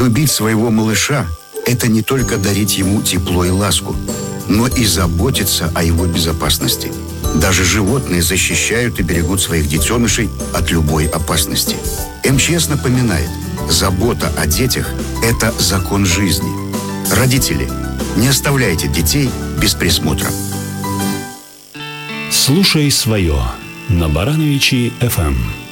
Любить своего малыша – это не только дарить ему тепло и ласку, но и заботиться о его безопасности. Даже животные защищают и берегут своих детенышей от любой опасности. МЧС напоминает, забота о детях – это закон жизни. Родители, не оставляйте детей без присмотра. Слушай свое на Барановичи ФМ.